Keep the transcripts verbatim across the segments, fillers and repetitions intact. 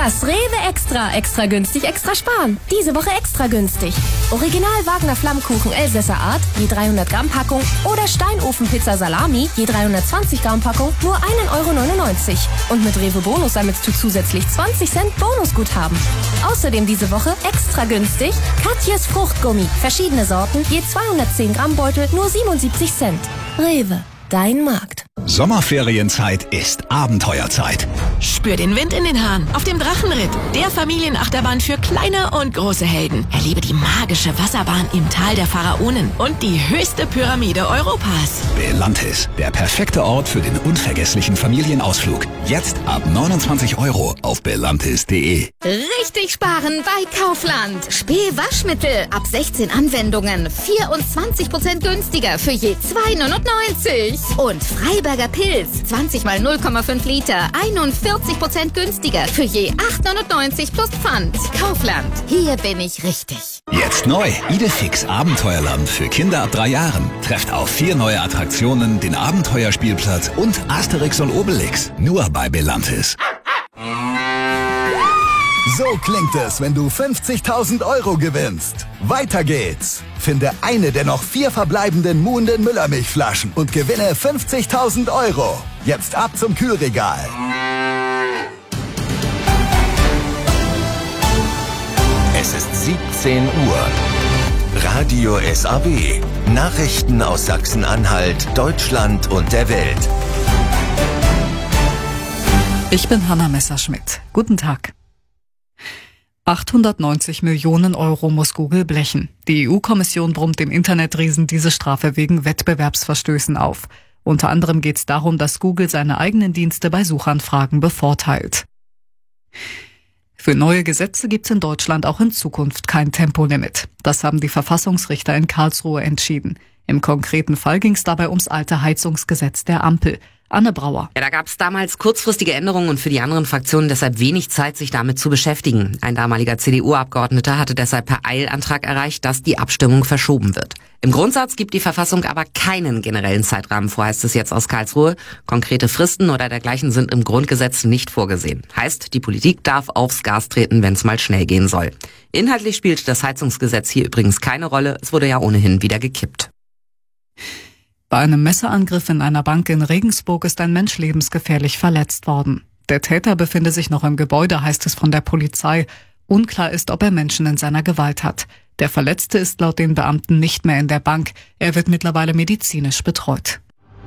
Das Rewe Extra. Extra günstig, extra sparen. Diese Woche extra günstig. Original Wagner Flammkuchen Elsässer Art, je dreihundert Gramm Packung. Oder Steinofenpizza Salami, je dreihundertzwanzig Gramm Packung, nur ein Euro neunundneunzig. Und mit Rewe Bonus sammelst du zusätzlich zwanzig Cent Bonusguthaben. Außerdem diese Woche extra günstig Katjes Fruchtgummi. Verschiedene Sorten, je zweihundertzehn Gramm Beutel, nur siebenundsiebzig Cent. Rewe, dein Markt. Sommerferienzeit ist Abenteuerzeit. Spür den Wind in den Haaren auf dem Drachenritt, der Familienachterbahn für kleine und große Helden. Erlebe die magische Wasserbahn im Tal der Pharaonen und die höchste Pyramide Europas. Belantis, der perfekte Ort für den unvergesslichen Familienausflug. Jetzt ab neunundzwanzig Euro auf belantis punkt de. Richtig sparen bei Kaufland. Spee Waschmittel ab sechzehn Anwendungen, vierundzwanzig Prozent günstiger für je zwei neunundneunzig. Und Freiberger Pilz, zwanzig mal null Komma fünf Liter, einundvierzig Prozent günstiger für je acht neunundneunzig plus Pfand. Kaufland, hier bin ich richtig. Jetzt neu, Idefix Abenteuerland für Kinder ab drei Jahren. Trefft auf vier neue Attraktionen, den Abenteuerspielplatz und Asterix und Obelix. Nur bei Belantis. So klingt es, wenn du fünfzigtausend Euro gewinnst. Weiter geht's. Finde eine der noch vier verbleibenden muhenden Müllermilchflaschen und gewinne fünfzigtausend Euro. Jetzt ab zum Kühlregal. Es ist siebzehn Uhr. Radio S A W. Nachrichten aus Sachsen-Anhalt, Deutschland und der Welt. Ich bin Hanna Messerschmidt. Guten Tag. achthundertneunzig Millionen Euro muss Google blechen. Die E U-Kommission brummt dem Internetriesen diese Strafe wegen Wettbewerbsverstößen auf. Unter anderem geht es darum, dass Google seine eigenen Dienste bei Suchanfragen bevorteilt. Für neue Gesetze gibt es in Deutschland auch in Zukunft kein Tempolimit. Das haben die Verfassungsrichter in Karlsruhe entschieden. Im konkreten Fall ging es dabei ums alte Heizungsgesetz der Ampel. Anne Brauer. Ja, da gab es damals kurzfristige Änderungen und für die anderen Fraktionen deshalb wenig Zeit, sich damit zu beschäftigen. Ein damaliger C D U-Abgeordneter hatte deshalb per Eilantrag erreicht, dass die Abstimmung verschoben wird. Im Grundsatz gibt die Verfassung aber keinen generellen Zeitrahmen vor, heißt es jetzt aus Karlsruhe. Konkrete Fristen oder dergleichen sind im Grundgesetz nicht vorgesehen. Heißt, die Politik darf aufs Gas treten, wenn es mal schnell gehen soll. Inhaltlich spielt das Heizungsgesetz hier übrigens keine Rolle. Es wurde ja ohnehin wieder gekippt. Bei einem Messerangriff in einer Bank in Regensburg ist ein Mensch lebensgefährlich verletzt worden. Der Täter befinde sich noch im Gebäude, heißt es von der Polizei. Unklar ist, ob er Menschen in seiner Gewalt hat. Der Verletzte ist laut den Beamten nicht mehr in der Bank. Er wird mittlerweile medizinisch betreut.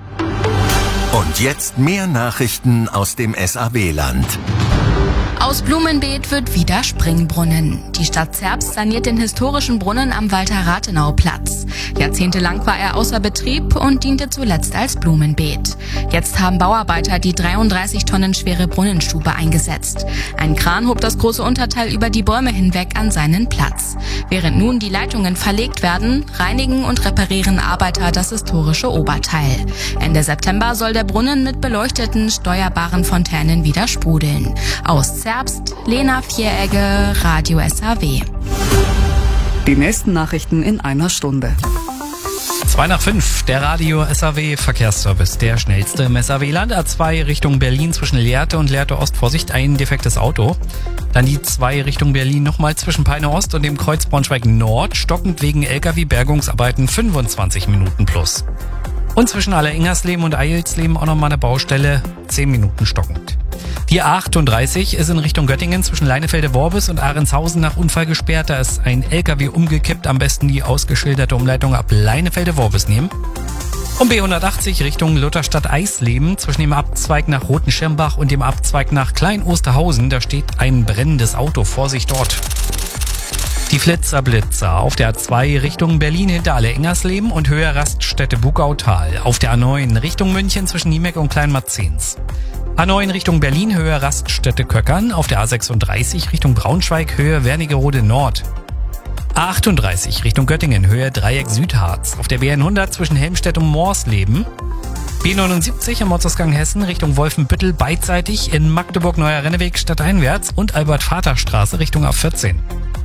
Und jetzt mehr Nachrichten aus dem S A W-Land. Aus Blumenbeet wird wieder Springbrunnen. Die Stadt Zerbst saniert den historischen Brunnen am Walter-Rathenau-Platz. Jahrzehntelang war er außer Betrieb und diente zuletzt als Blumenbeet. Jetzt haben Bauarbeiter die dreiunddreißig Tonnen schwere Brunnenstube eingesetzt. Ein Kran hob das große Unterteil über die Bäume hinweg an seinen Platz. Während nun die Leitungen verlegt werden, reinigen und reparieren Arbeiter das historische Oberteil. Ende September soll der Brunnen mit beleuchteten, steuerbaren Fontänen wieder sprudeln. Aus Zerbst, Lena Vieregge, Radio S A W. Die nächsten Nachrichten in einer Stunde. Zwei nach fünf, der Radio S A W Verkehrsservice. Der schnellste im S A W-Land. A zwei Richtung Berlin zwischen Lehrte und Lehrte Ost. Vorsicht, ein defektes Auto. Dann die zwei Richtung Berlin nochmal zwischen Peine Ost und dem Kreuz Braunschweig Nord. Stockend wegen L K W-Bergungsarbeiten fünfundzwanzig Minuten plus. Und zwischen Aller-Ingersleben und Eilsleben auch nochmal eine Baustelle. zehn Minuten stockend. Die A achtunddreißig ist in Richtung Göttingen zwischen Leinefelde-Worbis und Ahrenshausen nach Unfall gesperrt. Da ist ein L K W umgekippt. Am besten die ausgeschilderte Umleitung ab Leinefelde-Worbis nehmen. Und B hundertachtzig Richtung Lutherstadt-Eisleben zwischen dem Abzweig nach Rotenschirmbach und dem Abzweig nach Klein-Osterhausen. Da steht ein brennendes Auto. Vorsicht dort. Die Flitzer-Blitzer auf der A zwei Richtung Berlin hinter Aller-Ingersleben und Höhe Raststätte Bugautal. Auf der A neun Richtung München zwischen Niemeck und Kleinmarzens. A neun Richtung Berlin, Höhe Raststätte Köckern. Auf der A sechsunddreißig Richtung Braunschweig, Höhe Wernigerode Nord. A achtunddreißig Richtung Göttingen, Höhe Dreieck Südharz. Auf der B hundert zwischen Helmstedt und Morsleben. B neunundsiebzig am Ortsausgang Hessen Richtung Wolfenbüttel beidseitig in Magdeburg Neuer Renneweg stadteinwärts und Albert-Vater-Straße Richtung A vierzehn.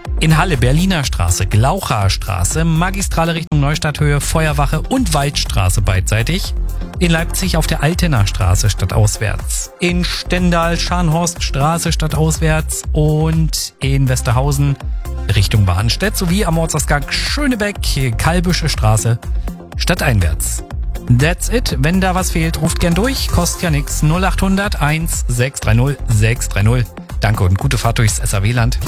In Halle Berliner Straße, Glaucher Straße, Magistrale Richtung Neustadthöhe, Feuerwache und Waldstraße beidseitig. In Leipzig auf der Altener Straße stadtauswärts. In Stendal Scharnhorststraße stadtauswärts und in Westerhausen Richtung Bahnstedt sowie am Ortsausgang Schönebeck, Kalbische Straße stadteinwärts. That's it. Wenn da was fehlt, ruft gern durch. Kostet ja nix. null acht hundert eins sechs drei null sechs drei null. Danke und gute Fahrt durchs S A W-Land.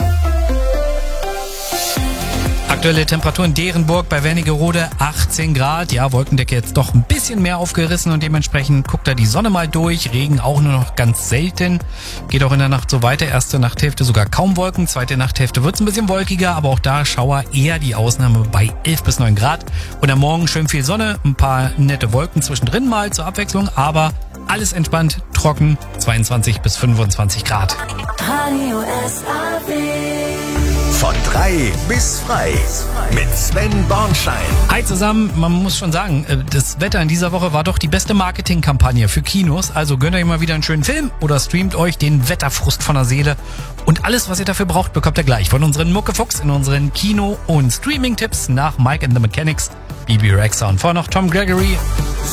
Aktuelle Temperatur in Derenburg bei Wernigerode achtzehn Grad. Ja, Wolkendecke jetzt doch ein bisschen mehr aufgerissen und dementsprechend guckt da die Sonne mal durch. Regen auch nur noch ganz selten. Geht auch in der Nacht so weiter. Erste Nachthälfte sogar kaum Wolken. Zweite Nachthälfte wird's ein bisschen wolkiger, aber auch da Schauer eher die Ausnahme bei elf bis neun Grad. Und am Morgen schön viel Sonne, ein paar nette Wolken zwischendrin mal zur Abwechslung, aber alles entspannt, trocken, zweiundzwanzig bis fünfundzwanzig Grad. Radio S A W. Von drei bis frei mit Sven Bornschein. Hi zusammen, man muss schon sagen, das Wetter in dieser Woche war doch die beste Marketingkampagne für Kinos. Also gönnt euch mal wieder einen schönen Film oder streamt euch den Wetterfrust von der Seele. Und alles, was ihr dafür braucht, bekommt ihr gleich von unseren Muckefuchs in unseren Kino- und Streaming-Tipps nach Mike and the Mechanics, B B Rexha und vorher noch Tom Gregory.